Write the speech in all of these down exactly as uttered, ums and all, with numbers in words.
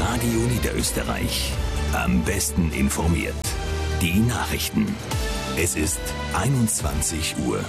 Radio Niederösterreich. Am besten informiert. Die Nachrichten. Es ist einundzwanzig Uhr.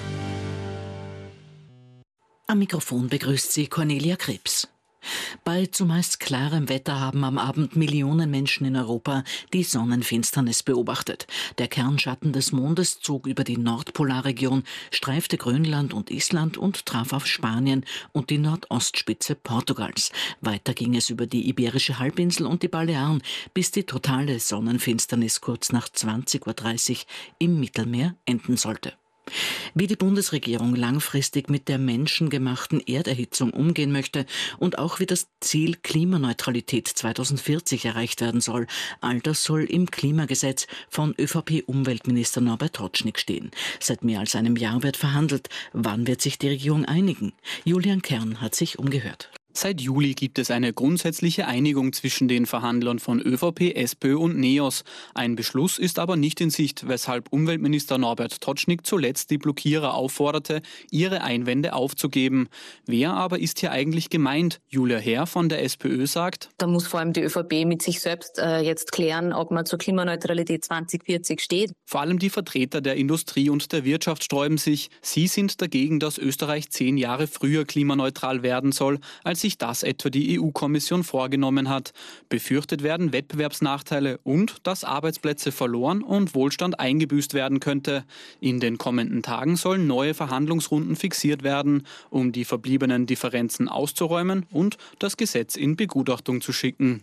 Am Mikrofon begrüßt sie Cornelia Krebs. Bei zumeist klarem Wetter haben am Abend Millionen Menschen in Europa die Sonnenfinsternis beobachtet. Der Kernschatten des Mondes zog über die Nordpolarregion, streifte Grönland und Island und traf auf Spanien und die Nordostspitze Portugals. Weiter ging es über die Iberische Halbinsel und die Balearen, bis die totale Sonnenfinsternis kurz nach zwanzig Uhr dreißig im Mittelmeer enden sollte. Wie die Bundesregierung langfristig mit der menschengemachten Erderhitzung umgehen möchte und auch wie das Ziel Klimaneutralität zweitausendvierzig erreicht werden soll, all das soll im Klimagesetz von ÖVP-Umweltminister Norbert Totschnig stehen. Seit mehr als einem Jahr wird verhandelt. Wann wird sich die Regierung einigen? Julian Kern hat sich umgehört. Seit Juli gibt es eine grundsätzliche Einigung zwischen den Verhandlern von ÖVP, SPÖ und NEOS. Ein Beschluss ist aber nicht in Sicht, weshalb Umweltminister Norbert Totschnig zuletzt die Blockierer aufforderte, ihre Einwände aufzugeben. Wer aber ist hier eigentlich gemeint? Julia Herr von der SPÖ sagt: Da muss vor allem die ÖVP mit sich selbst äh, jetzt klären, ob man zur Klimaneutralität zwanzig vierzig steht. Vor allem die Vertreter der Industrie und der Wirtschaft sträuben sich. Sie sind dagegen, dass Österreich zehn Jahre früher klimaneutral werden soll, als sich das etwa die E U-Kommission vorgenommen hat. Befürchtet werden Wettbewerbsnachteile und dass Arbeitsplätze verloren und Wohlstand eingebüßt werden könnte. In den kommenden Tagen sollen neue Verhandlungsrunden fixiert werden, um die verbliebenen Differenzen auszuräumen und das Gesetz in Begutachtung zu schicken.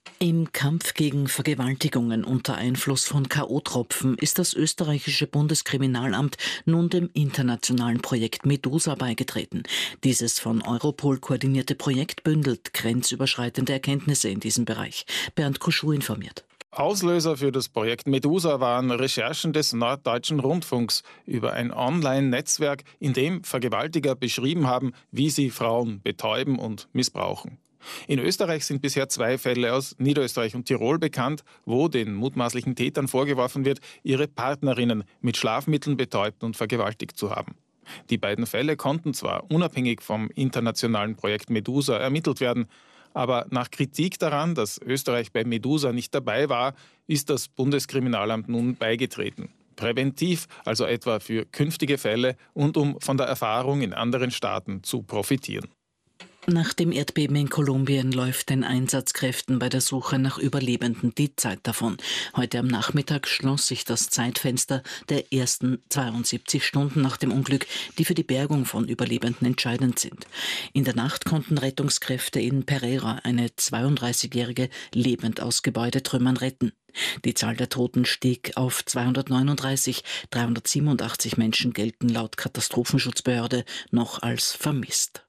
Im Kampf gegen Vergewaltigungen unter Einfluss von K O-Tropfen ist das österreichische Bundeskriminalamt nun dem internationalen Projekt Medusa beigetreten. Dieses von Europol koordinierte Projekt bündelt grenzüberschreitende Erkenntnisse in diesem Bereich. Bernd Kuschuh informiert. Auslöser für das Projekt Medusa waren Recherchen des Norddeutschen Rundfunks über ein Online-Netzwerk, in dem Vergewaltiger beschrieben haben, wie sie Frauen betäuben und missbrauchen. In Österreich sind bisher zwei Fälle aus Niederösterreich und Tirol bekannt, wo den mutmaßlichen Tätern vorgeworfen wird, ihre Partnerinnen mit Schlafmitteln betäubt und vergewaltigt zu haben. Die beiden Fälle konnten zwar unabhängig vom internationalen Projekt Medusa ermittelt werden, aber nach Kritik daran, dass Österreich bei Medusa nicht dabei war, ist das Bundeskriminalamt nun beigetreten. Präventiv, also etwa für künftige Fälle und um von der Erfahrung in anderen Staaten zu profitieren. Nach dem Erdbeben in Kolumbien läuft den Einsatzkräften bei der Suche nach Überlebenden die Zeit davon. Heute am Nachmittag schloss sich das Zeitfenster der ersten zweiundsiebzig Stunden nach dem Unglück, die für die Bergung von Überlebenden entscheidend sind. In der Nacht konnten Rettungskräfte in Pereira eine zweiunddreißigjährige lebend aus Gebäudetrümmern retten. Die Zahl der Toten stieg auf zweihundertneununddreißig. dreihundertsiebenundachtzig Menschen gelten laut Katastrophenschutzbehörde noch als vermisst.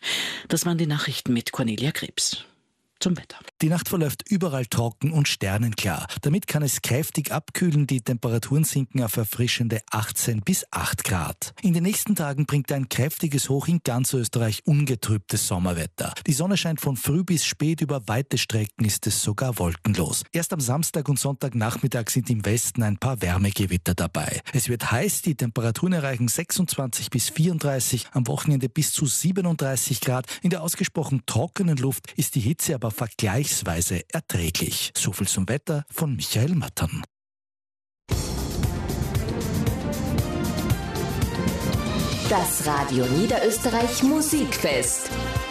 Das waren die Nachrichten mit Cornelia Krebs. Zum Wetter. Die Nacht verläuft überall trocken und sternenklar. Damit kann es kräftig abkühlen. Die Temperaturen sinken auf erfrischende achtzehn bis acht Grad. In den nächsten Tagen bringt ein kräftiges Hoch in ganz Österreich ungetrübtes Sommerwetter. Die Sonne scheint von früh bis spät, über weite Strecken ist es sogar wolkenlos. Erst am Samstag und Sonntagnachmittag sind im Westen ein paar Wärmegewitter dabei. Es wird heiß, die Temperaturen erreichen sechsundzwanzig bis vierunddreißig, am Wochenende bis zu siebenunddreißig Grad. In der ausgesprochen trockenen Luft ist die Hitze aber vergleichsweise erträglich. So viel zum Wetter von Michael Mattern. Das Radio Niederösterreich Musikfest.